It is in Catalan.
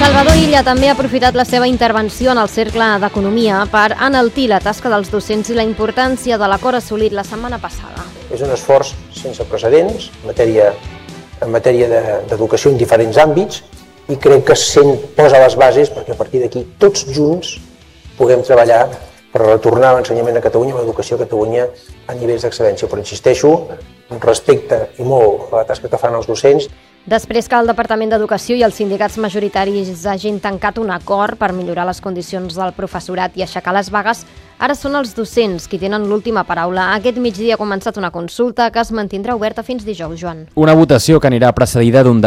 Salvador Illa també ha aprofitat la seva intervenció en el Cercle d'Economia per enaltir la tasca dels docents i la importància de l'acord assolit la setmana passada. És un esforç sense precedents en matèria d'educació en diferents àmbits i crec que posa les bases perquè a partir d'aquí tots junts puguem treballar per retornar l'ensenyament a Catalunya, l'educació a Catalunya a nivells d'excel·lència. Però insisteixo, respecte i molt a la tasca que fan els docents. Després que el Departament d'Educació i els sindicats majoritaris hagin tancat un acord per millorar les condicions del professorat i aixecar les vagues, ara són els docents qui tenen l'última paraula. Aquest migdia ha començat una consulta que es mantindrà oberta fins dijous, Joan. Una votació que anirà precedida d'un